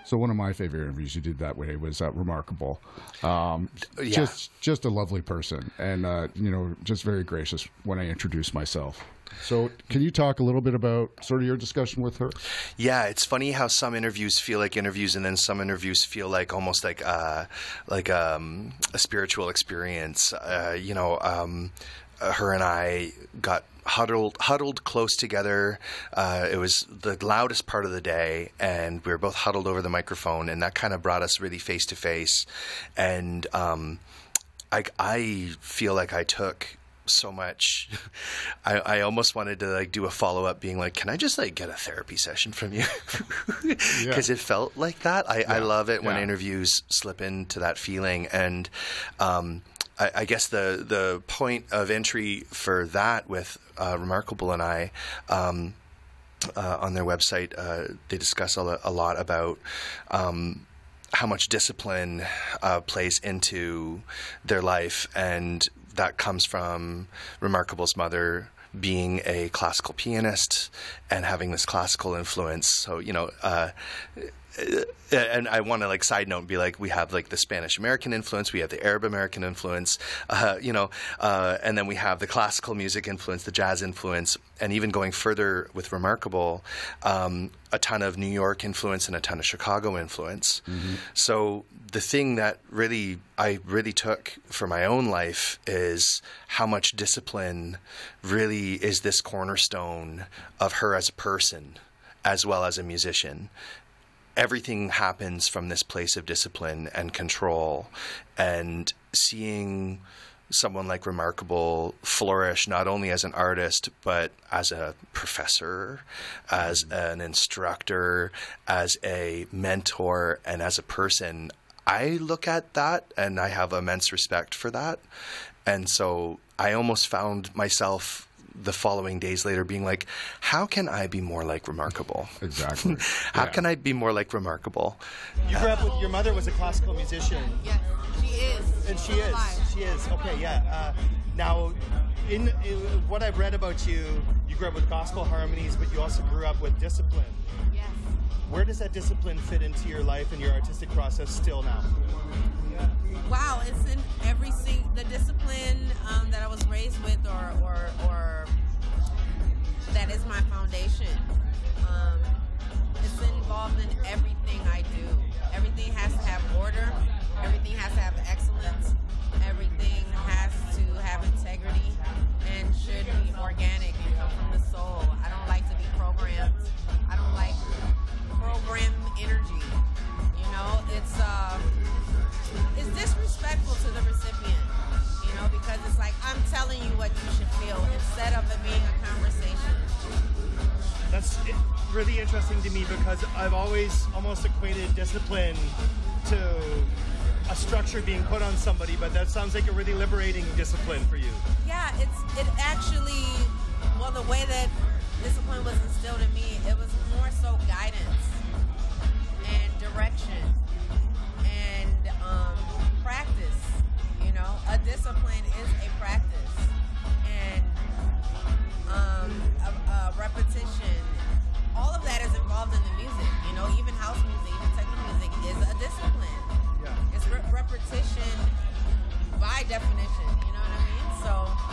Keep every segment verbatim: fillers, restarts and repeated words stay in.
So one of my favorite interviews you did that way was uh, Remarkable. Um, Yeah. Just just a lovely person, and uh, you know, just very gracious when I introduced myself. So can you talk a little bit about sort of your discussion with her? Yeah, it's funny how some interviews feel like interviews, and then some interviews feel like almost like uh, like um, a spiritual experience. Uh, you know, um, uh, her and I got huddled huddled close together. Uh, it was the loudest part of the day, and we were both huddled over the microphone, and that kind of brought us really face to face. And um, I, I feel like I took so much. I, I almost wanted to like do a follow up, being like, "Can I just like get a therapy session from you?" Because Yeah. it felt like that. I, I Yeah. love it when Yeah. interviews slip into that feeling, and um, I, I guess the the point of entry for that with uh, Remarkable and I. Um, uh, on their website, uh, they discuss a, lo- a lot about um, how much discipline uh, plays into their life, and that comes from Remarkable's mother being a classical pianist and having this classical influence. So, you know, uh, and I want to like side note and be like, we have like the Spanish American influence, we have the Arab American influence, uh, you know, uh, and then we have the classical music influence, the jazz influence, and even going further with Remarkable, um, a ton of New York influence and a ton of Chicago influence. Mm-hmm. So the thing that really I really took for my own life is how much discipline really is this cornerstone of her as a person as well as a musician. Everything happens from this place of discipline and control, and seeing someone like Remarkable flourish not only as an artist but as a professor, as an instructor, as a mentor, and as a person. I look at that and I have immense respect for that. And so I almost found myself the following days later being like, how can I be more like Remarkable? Exactly. How Yeah. can I be more like Remarkable? You grew up with your mother was a classical musician, Yes, she is. and she Still is. alive. She is. Okay, yeah. Uh, now, in, in what I've read about you, you grew up with gospel harmonies, but you also grew up with discipline. Yes. Where does that discipline fit into your life and your artistic process still now? Wow, it's in every single the discipline um, that I was raised with, or or or that is my foundation. Um, it's involved in everything I do. Everything has to have order. Everything has to have excellence. Everything has to have integrity and should be organic and come from the soul. I don't like to be programmed. I don't like program energy. You know, it's uh, it's disrespectful to the recipient. You know, because it's like I'm telling you what you should feel instead of it being a conversation. That's really interesting to me because I've always almost equated discipline to a structure being put on somebody, but that sounds like a really liberating discipline for you. Yeah, it's it actually, well, the way that discipline was instilled in me, it was more so guidance and direction and um, practice. You know, a discipline is a practice and um, a, a repetition. All of that is involved in the music. You know, even house music, even techno music is a discipline. Yeah. It's re- repetition by definition. You know what I mean? So,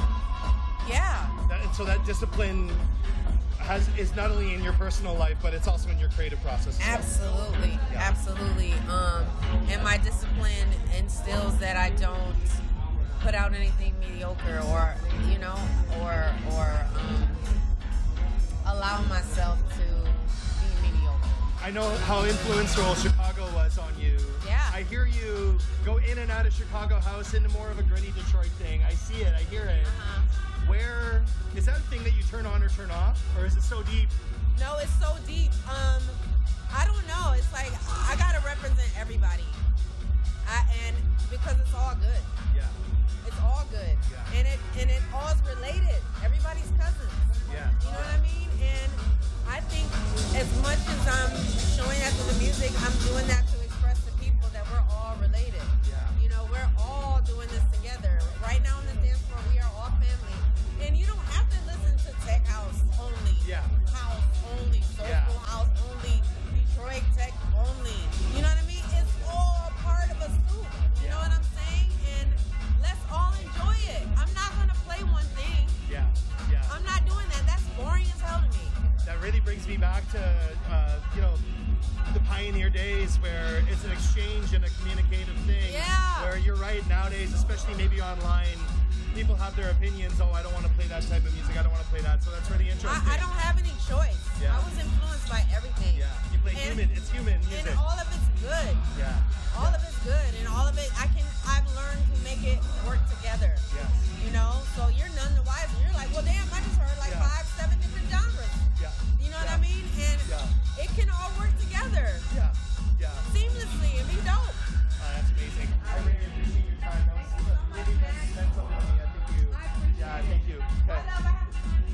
yeah. That, and so that discipline has is not only in your personal life, but it's also in your creative process. as well. Absolutely, Yeah. absolutely. Um, and my discipline instills that I don't put out anything mediocre, or you know, or or um, allow myself to be mediocre. I know how influential Chicago was on you. Yeah. I hear you go in and out of Chicago house into more of a gritty Detroit thing. I see it. I hear it. Uh-huh. Where is that a thing that you turn on or turn off, or is it so deep? No, it's so deep. Um, I don't know. It's like I gotta represent everybody, I, and because it's all good. Yeah. It's all good, Yeah. and it and it all's related. Everybody's cousins. Yeah. You know what I mean? And I think as much as I'm showing that through the music, I'm doing that to express to people that we're all related. Yeah. You know, we're all doing this together. Right now in the dance floor, we are all family. And you don't have to listen to tech house only. Yeah. House only. Soulful Yeah. house only. Detroit tech only. brings me back to uh, you know the pioneer days where it's an exchange and a communicative thing. Yeah. Where you're right, nowadays, especially maybe online, people have their opinions. Oh, I don't want to play that type of music. I don't want to play that. So that's really interesting. I, I don't have any